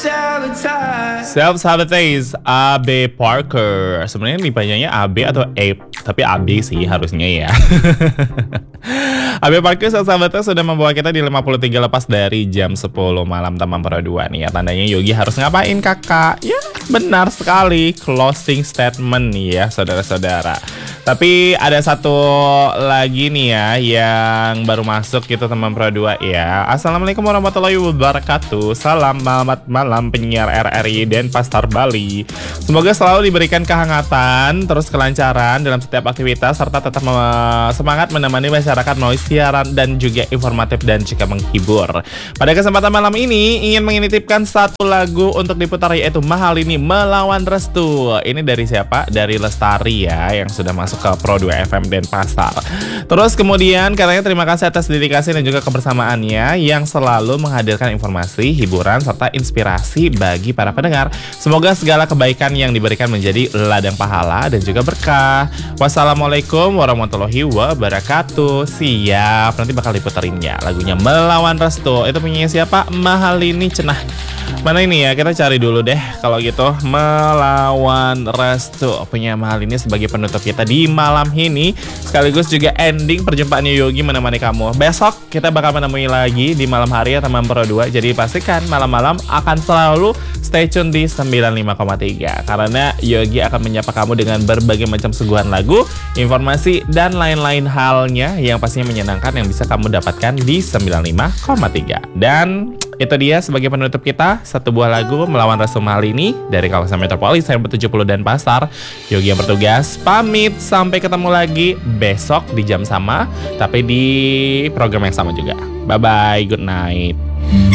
Self-sabotage AB Parker. Sebenarnya dibacanya AB atau A, tapi AB sih harusnya ya. AB Parker self-sabotage sudah membawa kita di 53 lepas dari jam 10 malam Taman Pro 2 nih ya. Tandanya Yogi harus ngapain kakak? Ya benar sekali, closing statement nih ya saudara-saudara. Tapi ada satu lagi nih ya yang baru masuk gitu teman Pro 2 ya. Assalamualaikum warahmatullahi wabarakatuh. Salam selamat malam penyiar RRI Denpasar Bali. Semoga selalu diberikan kehangatan, terus kelancaran dalam setiap aktivitas serta tetap semangat menemani masyarakat melalui siaran dan juga informatif dan juga menghibur. Pada kesempatan malam ini ingin menitipkan satu lagu untuk diputar yaitu Mahal Ini Melawan Restu. Ini dari siapa? Dari Lestari ya yang sudah masuk ke Pro 2 FM Denpasar. Terus kemudian katanya terima kasih atas dedikasi dan juga kebersamaannya yang selalu menghadirkan informasi, hiburan serta inspirasi bagi para pendengar. Semoga segala kebaikan yang diberikan menjadi ladang pahala dan juga berkah. Wassalamualaikum warahmatullahi wabarakatuh. Siap, nanti bakal diputerinnya lagunya Melawan Restu. Itu punya siapa? Mahal Ini Cenah. Mana ini ya, kita cari dulu deh kalau gitu. Melawan Restu punya Mahal Ini sebagai penutup kita di malam ini, sekaligus juga ending perjumpaan Yogi menemani kamu. Besok kita bakal menemui lagi di malam hari ya teman Pro 2. Jadi pastikan malam-malam akan selalu stay tune di 95,3 karena Yogi akan menyapa kamu dengan berbagai macam suguhan lagu, informasi dan lain-lain halnya yang pastinya menyenangkan yang bisa kamu dapatkan di 95,3. Dan itu dia sebagai penutup kita, satu buah lagu Melawan Restu Mahal Ini dari kawasan Metropolis Center 70 Denpasar. Yogi yang bertugas pamit, sampai ketemu lagi besok di jam sama, tapi di program yang sama juga. Bye bye, good night.